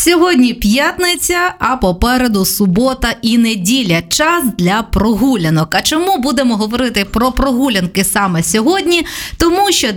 Сьогодні п'ятниця, а попереду субота і неділя. Час для прогулянок. А чому будемо говорити про прогулянки саме сьогодні? Тому що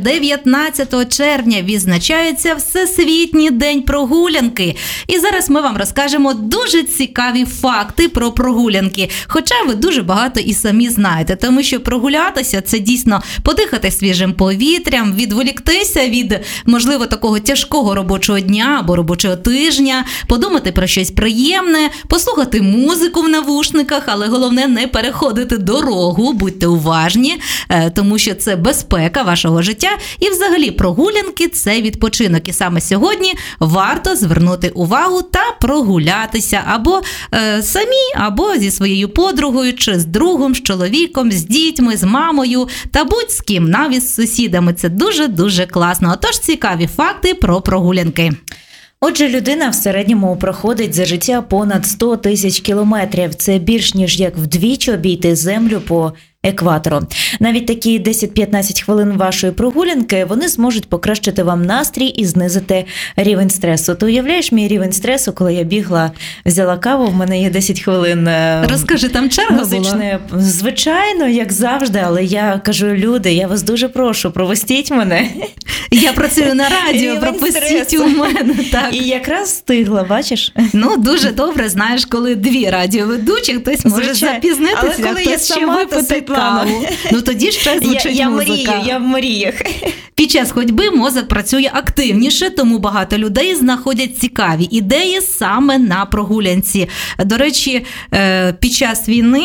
19 червня відзначається Всесвітній день прогулянки. І зараз ми вам розкажемо дуже цікаві факти про прогулянки. Хоча ви дуже багато і самі знаєте, тому що прогулятися – це дійсно подихати свіжим повітрям, відволіктися від, можливо, такого тяжкого робочого дня або робочого тижня, подумати про щось приємне, послухати музику в навушниках, але головне не переходити дорогу, будьте уважні, тому що це безпека вашого життя. І взагалі прогулянки – це відпочинок. І саме сьогодні варто звернути увагу та прогулятися або самі, або зі своєю подругою, чи з другом, з чоловіком, з дітьми, з мамою та будь з ким, навіть з сусідами. Це дуже-дуже класно. Отож, цікаві факти про прогулянки. Отже, людина в середньому проходить за життя понад 100 тисяч кілометрів. Це більш ніж як вдвічі обійти Землю по екватору. Навіть такі 10-15 хвилин вашої прогулянки, вони зможуть покращити вам настрій і знизити рівень стресу. Ти уявляєш мій рівень стресу, коли я бігла, взяла каву, в мене є 10 хвилин. Розкажи, там черга була? Звичайно, як завжди, але я кажу, люди, я вас дуже прошу, провестіть мене. Я працюю на радіо, пропустіть у мене. Так. І якраз встигла, бачиш? Ну, дуже добре, знаєш, коли дві радіоведучі, хтось може запізнитися, але коли я ще випити каву. Ну, тоді ще звучить музика. Я в мріях. Під час ходьби мозок працює активніше, тому багато людей знаходять цікаві ідеї саме на прогулянці. До речі, під час війни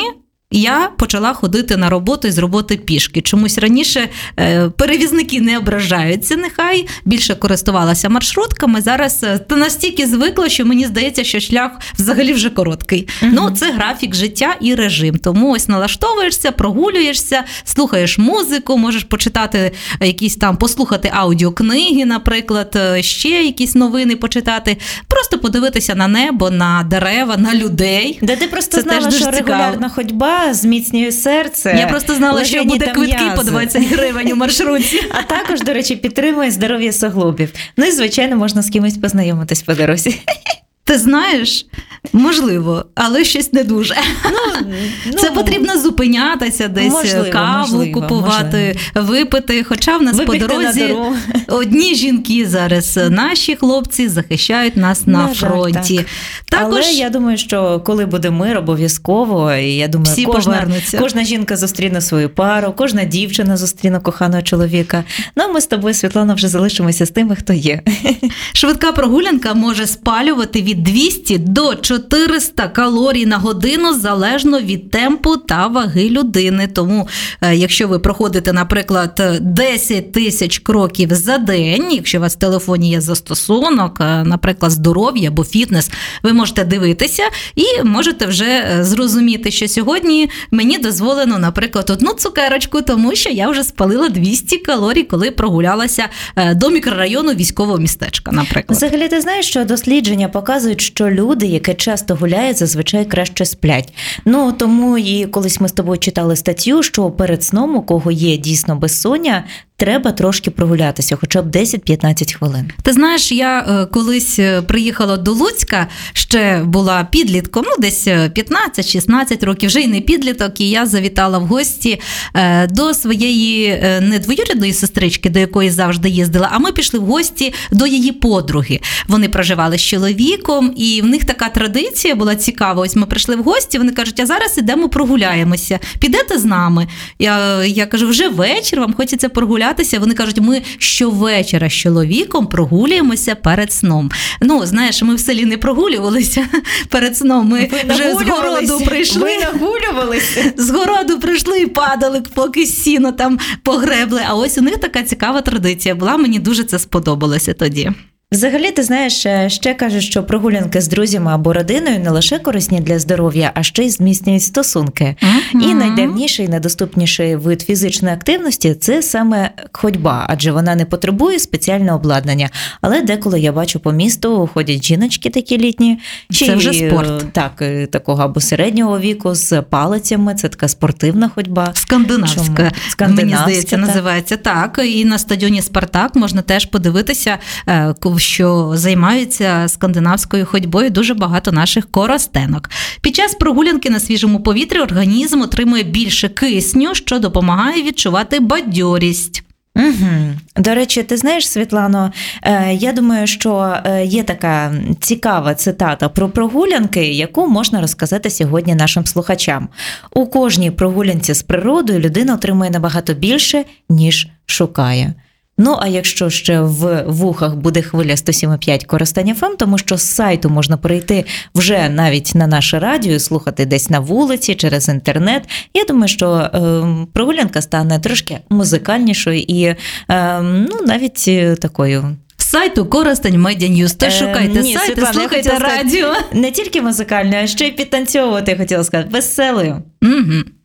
я почала ходити на роботу і з роботи пішки. Чомусь раніше перевізники не ображаються, нехай більше користувалася маршрутками. Зараз настільки звикла, що мені здається, що шлях взагалі вже короткий. Ну, це графік життя і режим. Тому ось налаштовуєшся, прогулюєшся, слухаєш музику, можеш почитати якісь там, послухати аудіокниги, наприклад, ще якісь новини почитати. Просто подивитися на небо, на дерева, на людей. Да ти просто знала, що регулярна ходьба зміцнює серце. Я просто знала, що буде квитки по 20 гривень у маршрутці. А також, до речі, підтримує здоров'я суглобів. Ну і, звичайно, можна з кимось познайомитись по дорозі. Ти знаєш, можливо, але щось не дуже. Це потрібно зупинятися десь, каву купувати, випити. Хоча в нас по дорозі одні жінки зараз, наші хлопці захищають нас на фронті. Але я думаю, що коли буде мир, обов'язково, і я думаю, кожна жінка зустріне свою пару, кожна дівчина зустріне коханого чоловіка. Ну, ми з тобою, Світлана, вже залишимося з тими, хто є. Швидка прогулянка може спалювати від 200 до 400 калорій на годину, залежно від темпу та ваги людини. Тому, якщо ви проходите, наприклад, 10 тисяч кроків за день, якщо у вас в телефоні є застосунок, наприклад, здоров'я або фітнес, ви можете дивитися і можете вже зрозуміти, що сьогодні мені дозволено, наприклад, одну цукерочку, тому що я вже спалила 200 калорій, коли прогулялася до мікрорайону військового містечка, наприклад. Взагалі, ти знаєш, що дослідження показують, що люди, які часто гуляють, зазвичай краще сплять. Ну, тому і колись ми з тобою читали статтю, що перед сном, у кого є дійсно безсоння, треба трошки прогулятися, хоча б 10-15 хвилин. Ти знаєш, я колись приїхала до Луцька, ще була підлітком, ну десь 15-16 років, вже й не підліток, і я завітала в гості до своєї не двоюрідної сестрички, до якої завжди їздила, а ми пішли в гості до її подруги. Вони проживали з чоловіком, і в них така традиція була цікава. Ось ми прийшли в гості, вони кажуть, а зараз ідемо прогуляємося. Підете з нами? Я кажу, вже вечір, вам хочеться прогулятися. Вони кажуть, ми щовечора з чоловіком прогулюємося перед сном. Ну, знаєш, ми в селі не прогулювалися перед сном, ми вже з городу прийшли. Ви нагулювалися? З городу прийшли і падали, поки сіно там погребли. А ось у них така цікава традиція була, мені дуже це сподобалося тоді. Взагалі, ти знаєш, ще кажуть, що прогулянки з друзями або родиною не лише корисні для здоров'я, а ще й зміцнюють стосунки. І найдавніший і найдоступніший вид фізичної активності – це саме ходьба, адже вона не потребує спеціального обладнання. Але деколи я бачу по місту ходять жіночки такі літні. Це вже спорт. Так, такого або середнього віку, з палицями, це така спортивна ходьба. Скандинавська, мені здається, називається. Так, і на стадіоні «Спартак» можна теж подивитися, що займаються скандинавською ходьбою дуже багато наших коростенок. Під час прогулянки на свіжому повітрі організм отримує більше кисню, що допомагає відчувати бадьорість. Угу. До речі, ти знаєш, Світлано, я думаю, що є така цікава цитата про прогулянки, яку можна розказати сьогодні нашим слухачам. У кожній прогулянці з природою людина отримує набагато більше, ніж шукає. Ну, а якщо ще в вухах буде хвиля 107,5 Коростень ФМ, тому що з сайту можна перейти вже навіть на наше радіо, слухати десь на вулиці, через інтернет. Я думаю, що прогулянка стане трошки музикальнішою і навіть такою. Сайту Коростень Медіа Ньюз. Тож шукайте сайт, Світлана, слухайте радіо. Не тільки музикальною, а ще й підтанцьовувати, хотіла сказати, веселою. Угу.